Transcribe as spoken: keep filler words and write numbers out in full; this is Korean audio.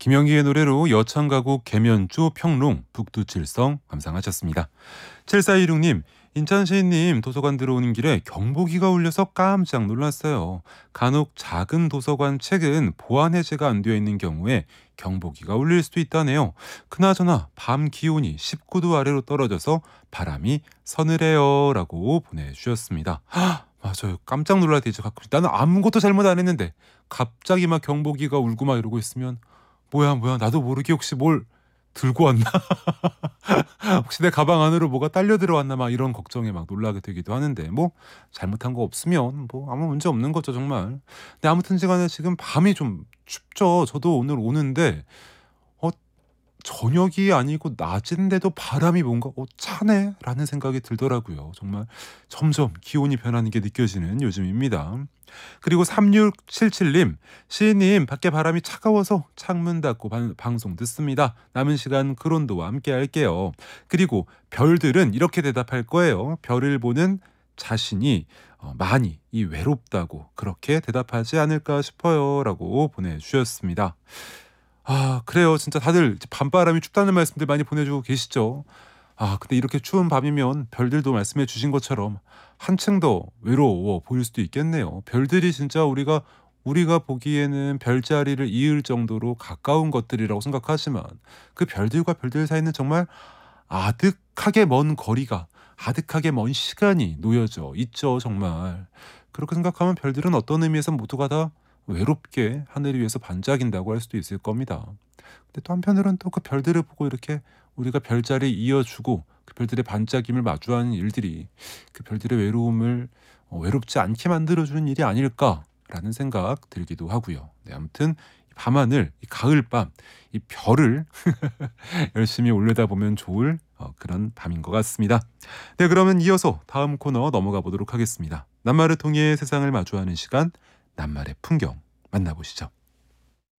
김영기의 노래로 여창가곡 계면주 평롱 북두칠성 감상하셨습니다. 칠사이육 님, 인천 시인님 도서관 들어오는 길에 경보기가 울려서 깜짝 놀랐어요. 간혹 작은 도서관 책은 보안 해제가 안 되어 있는 경우에 경보기가 울릴 수도 있다네요. 그나저나 밤 기온이 십구 도 아래로 떨어져서 바람이 서늘해요 라고 보내주셨습니다. 하, 맞아요. 깜짝 놀랄 때 이제 가끔 나는 아무것도 잘못 안 했는데 갑자기 막 경보기가 울고 막 이러고 있으면 뭐야 뭐야 나도 모르게 혹시 뭘 들고 왔나? 혹시 내 가방 안으로 뭐가 딸려 들어왔나 막 이런 걱정에 막 놀라게 되기도 하는데 뭐 잘못한 거 없으면 뭐 아무 문제 없는 거죠 정말. 근데 아무튼 시간에 지금 밤이 좀 춥죠. 저도 오늘 오는데 어 저녁이 아니고 낮인데도 바람이 뭔가 어 차네라는 생각이 들더라고요. 정말 점점 기온이 변하는 게 느껴지는 요즘입니다. 그리고 삼육칠칠 님, 시인님 밖에 바람이 차가워서 창문 닫고 방, 방송 듣습니다. 남은 시간 그론도와 함께 할게요. 그리고 별들은 이렇게 대답할 거예요. 별을 보는 자신이 어, 많이 이 외롭다고 그렇게 대답하지 않을까 싶어요 라고 보내주셨습니다. 아 그래요. 진짜 다들 밤바람이 춥다는 말씀들 많이 보내주고 계시죠. 아 근데 이렇게 추운 밤이면 별들도 말씀해 주신 것처럼 한층 더 외로워 보일 수도 있겠네요. 별들이 진짜 우리가 우리가 보기에는 별자리를 이을 정도로 가까운 것들이라고 생각하지만 그 별들과 별들 사이는 정말 아득하게 먼 거리가 아득하게 먼 시간이 놓여져 있죠 정말. 그렇게 생각하면 별들은 어떤 의미에서 모두가 다 외롭게 하늘 위에서 반짝인다고 할 수도 있을 겁니다. 근데 또 한편으로는 또 그 별들을 보고 이렇게 우리가 별자리 이어주고 그 별들의 반짝임을 마주하는 일들이 그 별들의 외로움을 어, 외롭지 않게 만들어주는 일이 아닐까라는 생각 들기도 하고요. 네, 아무튼 밤하늘, 이 가을밤, 이 별을 열심히 올려다보면 좋을 어, 그런 밤인 것 같습니다. 네, 그러면 이어서 다음 코너 넘어가 보도록 하겠습니다. 낱말을 통해 세상을 마주하는 시간, 낱말의 풍경 만나보시죠.